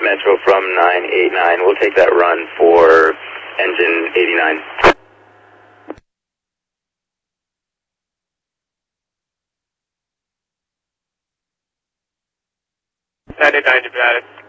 Metro from 989. We'll take that run for engine 89. 989, you got it.